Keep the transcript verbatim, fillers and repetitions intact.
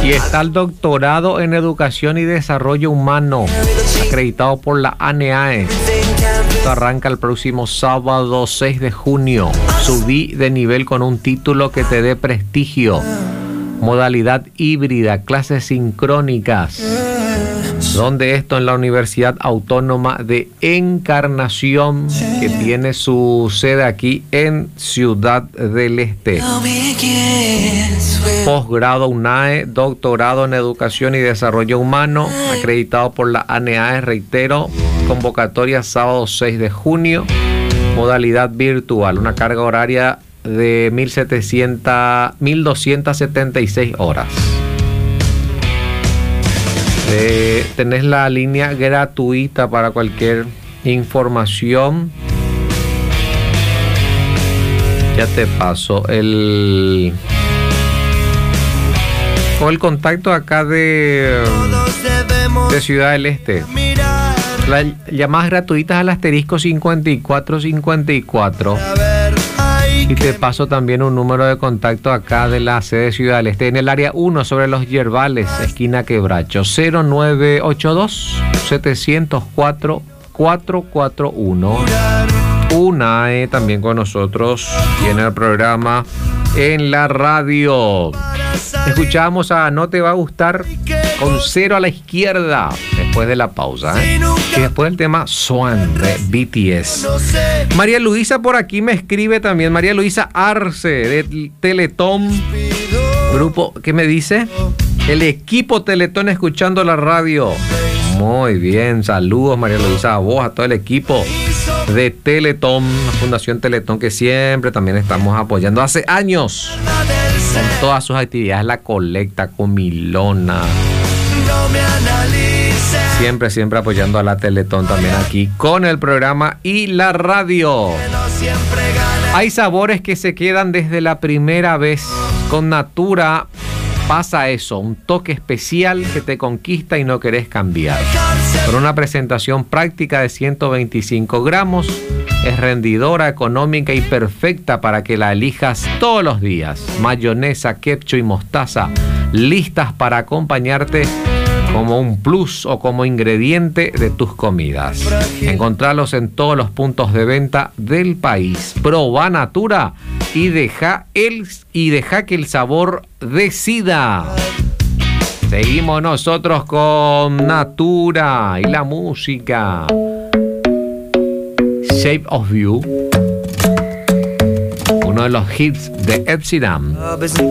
Y está el doctorado en Educación y Desarrollo Humano, acreditado por la A N A E. Esto arranca el próximo sábado seis de junio. Subí de nivel con un título que te dé prestigio. Modalidad híbrida, clases sincrónicas. Donde esto en la Universidad Autónoma de Encarnación, que tiene su sede aquí en Ciudad del Este. Posgrado U N A E, doctorado en Educación y Desarrollo Humano, acreditado por la A N A E, reitero, convocatoria sábado seis de junio, modalidad virtual, una carga horaria de mil setecientas, mil doscientas setenta y seis horas. Eh, tenés la línea gratuita para cualquier información. Ya te paso el o el contacto acá de, de Ciudad del Este. Las llamadas gratuitas al asterisco cincuenta y cuatro cincuenta y cuatro. Y te paso también un número de contacto acá de la sede de Ciudad del Este, en el área uno, sobre los Yerbales, esquina Quebracho, cero nueve ocho dos, siete cero cuatro, cuatro cuatro uno. U N A E también con nosotros y en el programa en la radio. Escuchamos a No Te Va a Gustar con Cero a la Izquierda después de la pausa, ¿eh? Y después el tema Swan de B T S. María Luisa por aquí me escribe también. María Luisa Arce de Teletón. Grupo, ¿qué me dice? El equipo Teletón escuchando la radio. Muy bien, saludos María Luisa, a vos, a todo el equipo de Teletón, la Fundación Teletón, que siempre también estamos apoyando hace años con todas sus actividades, la colecta, comilona. Siempre, siempre apoyando a la Teletón también aquí con el programa y la radio. Hay sabores que se quedan desde la primera vez. Con Natura pasa eso, un toque especial que te conquista y no querés cambiar. Con una presentación práctica de ciento veinticinco gramos, es rendidora, económica y perfecta para que la elijas todos los días. Mayonesa, ketchup y mostaza, listas para acompañarte como un plus o como ingrediente de tus comidas. Encontralos en todos los puntos de venta del país. Proba Natura y deja, el, y deja que el sabor decida. Seguimos nosotros con Natura y la música. Shape of You, uno de los hits de Ed Sheeran.